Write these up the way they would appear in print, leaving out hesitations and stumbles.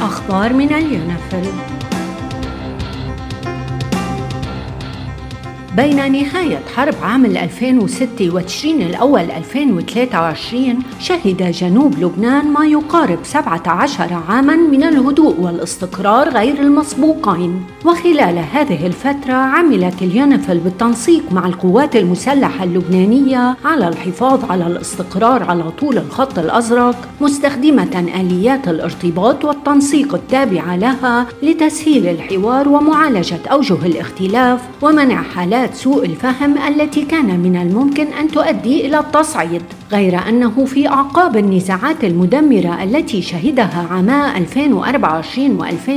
أخبار من اليونيفيل. بين نهاية حرب عام 2006 وتشرين الأول 2023 شهد جنوب لبنان ما يقارب 17 عاماً من الهدوء والاستقرار غير المسبوقين. وخلال هذه الفترة عملت اليونيفيل بالتنسيق مع القوات المسلحة اللبنانية على الحفاظ على الاستقرار على طول الخط الأزرق، مستخدمة آليات الارتباط والتنسيق التابعة لها لتسهيل الحوار ومعالجة أوجه الاختلاف ومنع حالات سوء الفهم التي كان من الممكن أن تؤدي إلى التصعيد. غير أنه في أعقاب النزاعات المدمرة التي شهدها عاما 2024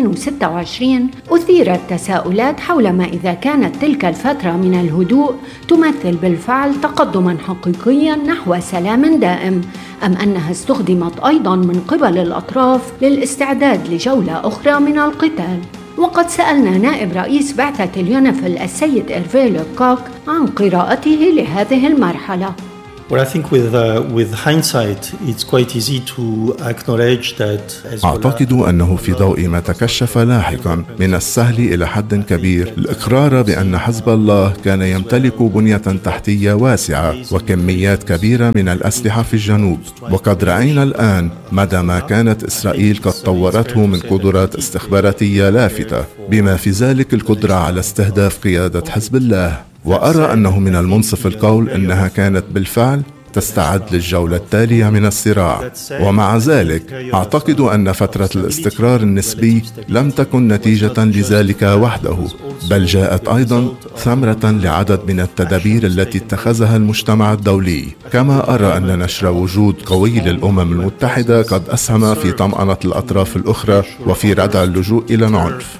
و2026 أثيرت تساؤلات حول ما إذا كانت تلك الفترة من الهدوء تمثل بالفعل تقدما حقيقيا نحو سلام دائم، أم أنها استخدمت أيضا من قبل الأطراف للاستعداد لجولة أخرى من القتال. وقد سألنا نائب رئيس بعثة اليونيفيل السيد إيرفي لوكوك عن قراءته لهذه المرحلة. Well, I think with hindsight, it's quite easy to acknowledge that. أعتقد أنه في ضوء ما تكشف لاحقا من السهل إلى حد كبير الإقرار بأن حزب الله كان يمتلك بنية تحتية واسعة وكميات كبيرة من الأسلحة في الجنوب، وقد رأينا الآن مدى ما كانت إسرائيل قد طورته من قدرات استخباراتية لافتة، بما في ذلك القدرة على استهداف قيادة حزب الله. وأرى أنه من المنصف القول أنها كانت بالفعل تستعد للجولة التالية من الصراع. ومع ذلك أعتقد أن فترة الاستقرار النسبي لم تكن نتيجة لذلك وحده، بل جاءت أيضا ثمرة لعدد من التدابير التي اتخذها المجتمع الدولي. كما أرى أن نشر وجود قوي للأمم المتحدة قد أسهم في طمأنة الأطراف الأخرى وفي ردع اللجوء إلى العنف.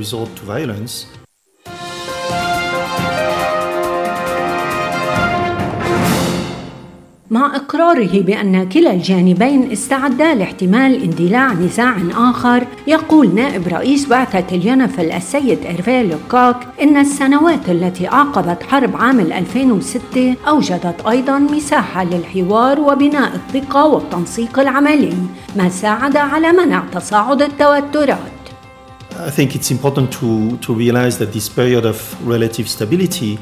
مع إقراره بأن كلا الجانبين استعدا لاحتمال اندلاع نزاع آخر، يقول نائب رئيس بعثة اليونيفيل السيد إيرفي لوكوك إن السنوات التي عقبت حرب عام 2006 أوجدت أيضاً مساحة للحوار وبناء الثقة والتنسيق العملي، ما ساعد على منع تصاعد التوترات. I think it's important to realize that this period of relative stability.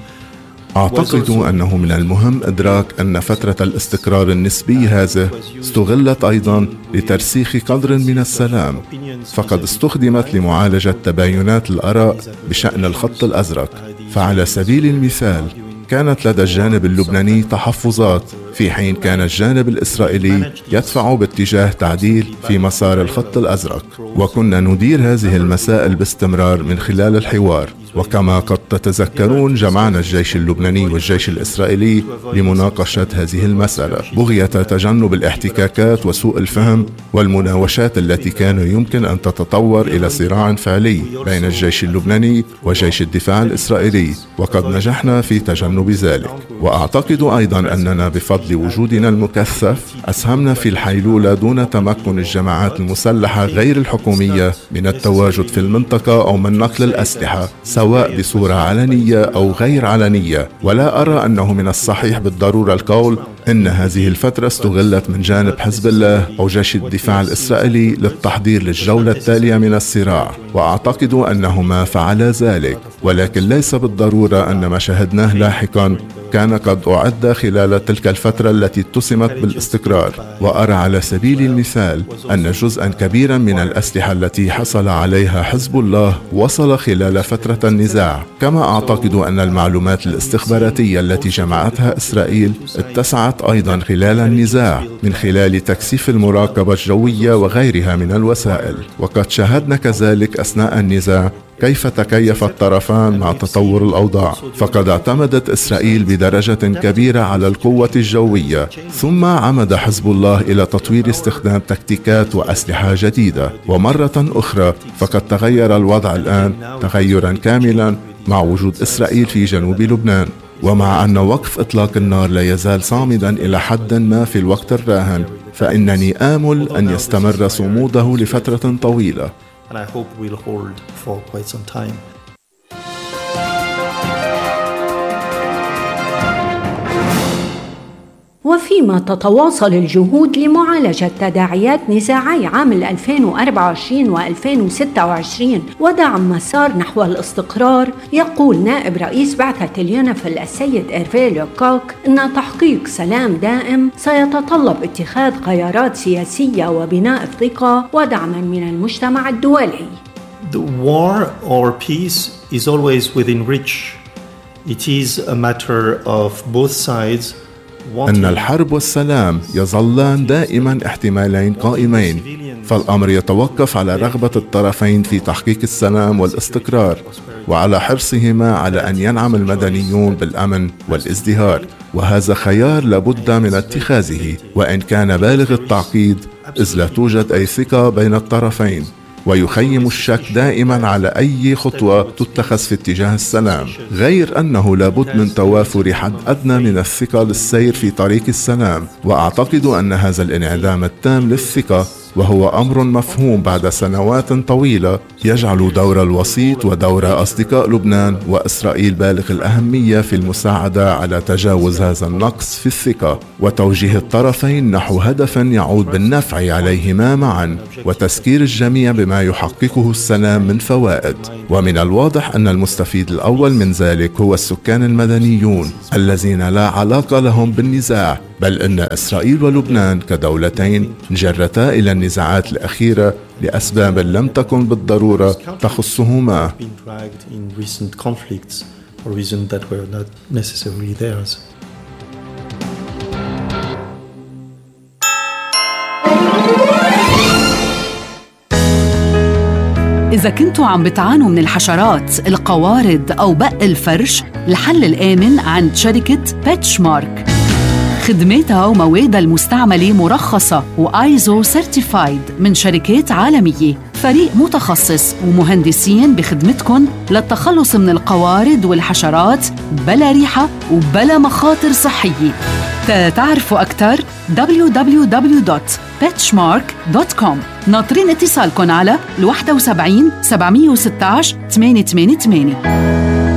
أعتقد أنه من المهم إدراك أن فترة الاستقرار النسبي هذا استغلت أيضاً لترسيخ قدر من السلام، فقد استخدمت لمعالجة تباينات الآراء بشأن الخط الأزرق. فعلى سبيل المثال كانت لدى الجانب اللبناني تحفظات، في حين كان الجانب الإسرائيلي يدفع باتجاه تعديل في مسار الخط الأزرق، وكنا ندير هذه المسائل باستمرار من خلال الحوار. وكما قد تتذكرون جمعنا الجيش اللبناني والجيش الإسرائيلي لمناقشة هذه المسألة بغية تجنب الاحتكاكات وسوء الفهم والمناوشات التي كان يمكن أن تتطور إلى صراع فعلي بين الجيش اللبناني وجيش الدفاع الإسرائيلي، وقد نجحنا في تجنب ذلك. وأعتقد أيضا أننا بفضل وجودنا المكثف أسهمنا في الحيلولة دون تمكن الجماعات المسلحة غير الحكومية من التواجد في المنطقة أو من نقل الأسلحة، سواء بصورة علنية أو غير علنية. ولا أرى أنه من الصحيح بالضرورة القول إن هذه الفترة استغلت من جانب حزب الله أو جيش الدفاع الإسرائيلي للتحضير للجولة التالية من الصراع، وأعتقد أنهما فعلا ذلك، ولكن ليس بالضرورة أن ما شاهدناه لاحقا كان قد أعد خلال تلك الفترة التي اتسمت بالاستقرار. وأرى على سبيل المثال أن جزءا كبيرا من الأسلحة التي حصل عليها حزب الله وصل خلال فترة النزاع. كما أعتقد أن المعلومات الاستخباراتية التي جمعتها إسرائيل اتسعت أيضا خلال النزاع من خلال تكثيف المراقبة الجوية وغيرها من الوسائل. وقد شاهدنا كذلك أثناء النزاع كيف تكيف الطرفان مع تطور الأوضاع، فقد اعتمدت إسرائيل بدرجة كبيرة على القوة الجوية، ثم عمد حزب الله إلى تطوير استخدام تكتيكات وأسلحة جديدة. ومرة أخرى فقد تغير الوضع الآن تغيرا كاملا مع وجود إسرائيل في جنوب لبنان. ومع أن وقف إطلاق النار لا يزال صامدا إلى حد ما في الوقت الراهن، فإنني آمل أن يستمر صموده لفترة طويلة. And I hope will hold for quite some time. وفيما تتواصل الجهود لمعالجة تداعيات نزاعي عام 2024 و2026 ودعم مسار نحو الاستقرار، يقول نائب رئيس بعثة اليونيفيل السيد إيرفي لوكوك أن تحقيق سلام دائم سيتطلب اتخاذ قرارات سياسية وبناء الثقة ودعما من المجتمع الدولي. The war or peace is always within reach. It is a matter of both sides. أن الحرب والسلام يظلان دائما احتمالين قائمين، فالأمر يتوقف على رغبة الطرفين في تحقيق السلام والاستقرار وعلى حرصهما على أن ينعم المدنيون بالأمن والازدهار، وهذا خيار لابد من اتخاذه وإن كان بالغ التعقيد، إذ لا توجد أي ثقة بين الطرفين، ويخيم الشك دائما على أي خطوة تتخذ في اتجاه السلام، غير أنه لابد من توافر حد أدنى من الثقة للسير في طريق السلام. وأعتقد أن هذا الانعدام التام للثقة وهو أمر مفهوم بعد سنوات طويلة يجعل دور الوسيط ودور أصدقاء لبنان وإسرائيل بالغ الأهمية في المساعدة على تجاوز هذا النقص في الثقة وتوجيه الطرفين نحو هدف يعود بالنفع عليهما معا وتسكير الجميع بما يحققه السلام من فوائد. ومن الواضح أن المستفيد الأول من ذلك هو السكان المدنيون الذين لا علاقة لهم بالنزاع، بل أن إسرائيل ولبنان كدولتين جرتا إلى النزاعات الأخيرة لأسباب لم تكن بالضرورة تخصهما. إذا كنتوا عم بتعانوا من الحشرات، القوارض أو بق الفرش، الحل الآمن عند شركة بيتشمارك. خدماتها وموادها المستعملة مرخصة وآيزو سيرتيفايد من شركات عالمية، فريق متخصص ومهندسين بخدمتكم للتخلص من القوارض والحشرات بلا ريحة وبلا مخاطر صحية. تعرفوا أكثر www.petchmark.com. ناطرين اتصالكم على 71 716 888.